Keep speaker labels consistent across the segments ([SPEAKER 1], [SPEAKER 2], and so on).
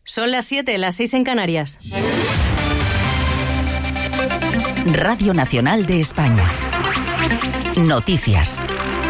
[SPEAKER 1] Son las 7, las 6 en Canarias.
[SPEAKER 2] Radio Nacional de España. Noticias.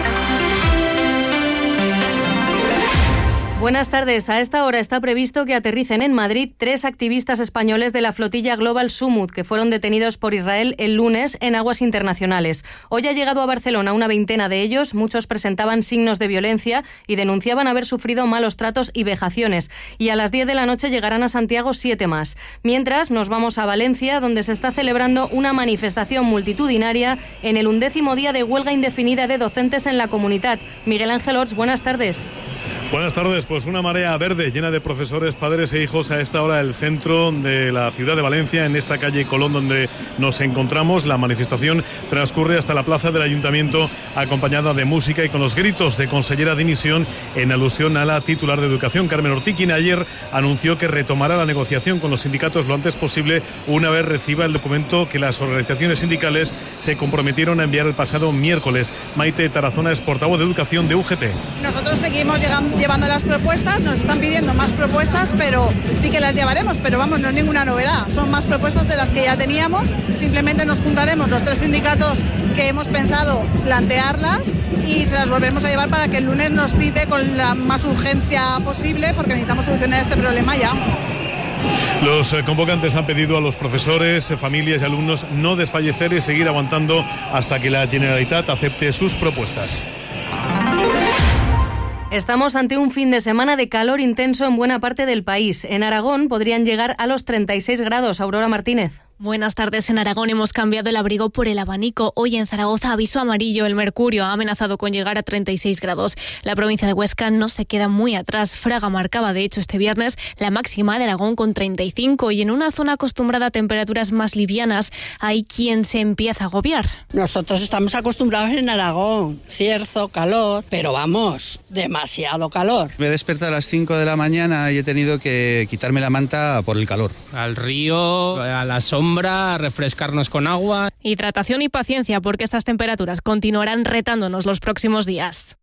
[SPEAKER 1] Buenas tardes. A esta hora está previsto que aterricen en Madrid 3 activistas españoles de la flotilla Global Sumud, que fueron detenidos por Israel el lunes en aguas internacionales. Hoy ha llegado a Barcelona una veintena de ellos. Muchos presentaban signos de violencia y denunciaban haber sufrido malos tratos y vejaciones. Y a las 10 de la noche llegarán a Santiago 7 más. Mientras, nos vamos a Valencia, donde se está celebrando una manifestación multitudinaria en el 11º día de huelga indefinida de docentes en la comunidad. Miguel Ángel Orts, buenas tardes.
[SPEAKER 3] Buenas tardes. Pues una marea verde llena de profesores, padres e hijos a esta hora del centro de la ciudad de Valencia, en esta calle Colón donde nos encontramos. La manifestación transcurre hasta la plaza del Ayuntamiento, acompañada de música y con los gritos de consellera de dimisión en alusión a la titular de Educación, Carmen Ortí, quien ayer anunció que retomará la negociación con los sindicatos lo antes posible, una vez reciba el documento que las organizaciones sindicales se comprometieron a enviar el pasado miércoles. Maite Tarazona es portavoz de Educación de UGT.
[SPEAKER 4] Nosotros seguimos llevando las propuestas, nos están pidiendo más propuestas, pero sí que las llevaremos, pero vamos, no es ninguna novedad, son más propuestas de las que ya teníamos. Simplemente nos juntaremos los 3 sindicatos que hemos pensado plantearlas y se las volveremos a llevar para que el lunes nos cite con la más urgencia posible, porque necesitamos solucionar este problema ya.
[SPEAKER 3] Los convocantes han pedido a los profesores, familias y alumnos no desfallecer y seguir aguantando hasta que la Generalitat acepte sus propuestas.
[SPEAKER 1] Estamos ante un fin de semana de calor intenso en buena parte del país. En Aragón podrían llegar a los 36 grados. Aurora Martínez.
[SPEAKER 5] Buenas tardes. En Aragón hemos cambiado el abrigo por el abanico. Hoy en Zaragoza, aviso amarillo. El mercurio ha amenazado con llegar a 36 grados. La provincia de Huesca no se queda muy atrás. Fraga marcaba, de hecho, este viernes la máxima de Aragón con 35 y en una zona acostumbrada a temperaturas más livianas hay quien se empieza a agobiar.
[SPEAKER 6] Nosotros estamos acostumbrados en Aragón. Cierzo, calor, pero vamos, demasiado calor.
[SPEAKER 7] Me he despertado a las 5 de la mañana y he tenido que quitarme la manta por el calor.
[SPEAKER 8] Al río, a la sombra, refrescarnos con agua.
[SPEAKER 5] Hidratación y paciencia, porque estas temperaturas continuarán retándonos los próximos días.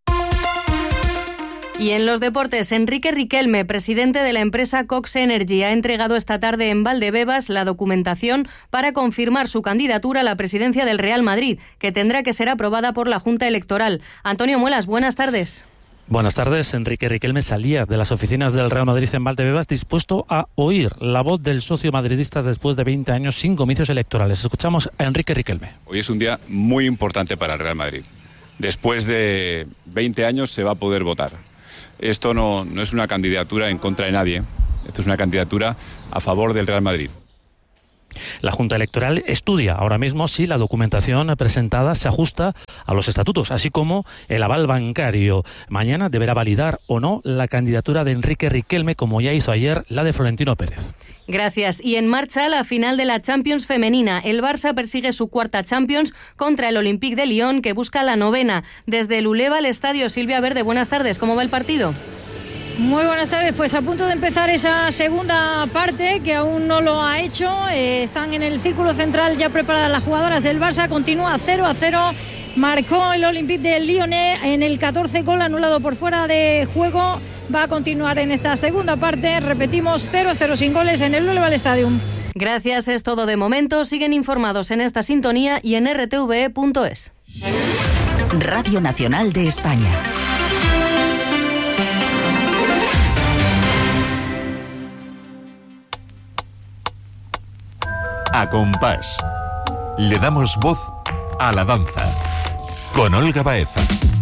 [SPEAKER 1] Y en los deportes, Enrique Riquelme, presidente de la empresa Cox Energy, ha entregado esta tarde en Valdebebas la documentación para confirmar su candidatura a la presidencia del Real Madrid, que tendrá que ser aprobada por la Junta Electoral. Antonio Muelas, buenas tardes.
[SPEAKER 9] Buenas tardes. Enrique Riquelme salía de las oficinas del Real Madrid en Valdebebas dispuesto a oír la voz del socio madridista después de 20 años sin comicios electorales. Escuchamos a Enrique Riquelme.
[SPEAKER 10] Hoy es un día muy importante para el Real Madrid. Después de 20 años se va a poder votar. Esto no es una candidatura en contra de nadie. Esto es una candidatura a favor del Real Madrid.
[SPEAKER 9] La Junta Electoral estudia ahora mismo si la documentación presentada se ajusta a los estatutos, así como el aval bancario. Mañana deberá validar o no la candidatura de Enrique Riquelme, como ya hizo ayer la de Florentino Pérez.
[SPEAKER 1] Gracias. Y en marcha la final de la Champions femenina. El Barça persigue su cuarta Champions contra el Olympique de Lyon, que busca la 9ª. Desde el Uleva al estadio, Silvia Verde, buenas tardes. ¿Cómo va el partido?
[SPEAKER 11] Muy buenas tardes, pues a punto de empezar esa segunda parte que aún no lo ha hecho. Están en el círculo central ya preparadas las jugadoras del Barça. Continúa 0-0. Marcó el Olympique de Lyon en el 14, gol anulado por fuera de juego. Va a continuar en esta segunda parte. Repetimos, 0-0 sin goles en el Uleva Stadium.
[SPEAKER 1] Gracias, es todo de momento. Siguen informados en esta sintonía y en rtve.es.
[SPEAKER 2] Radio Nacional de España.
[SPEAKER 12] A compás. Le damos voz a la danza. Con Olga Baeza.